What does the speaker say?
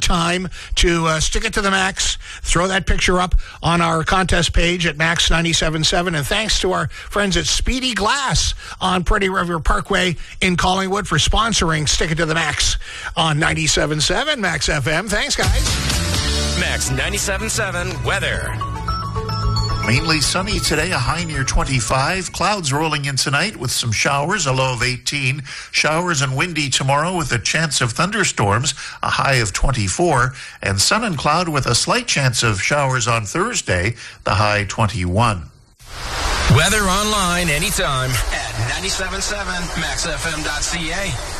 time to stick it to the max. Throw that picture up on our contest page at Max 97.7. And thanks to our friends at Speedy Glass on Pretty River Parkway in Collingwood for sponsoring Stick It to the Max on 97.7 Max FM. Thanks, guys. Max 97.7 weather. Mainly sunny today, a high near 25. Clouds rolling in tonight with some showers, a low of 18. Showers and windy tomorrow with a chance of thunderstorms, a high of 24. And sun and cloud with a slight chance of showers on Thursday, the high 21. Weather online anytime at 97.7maxfm.ca.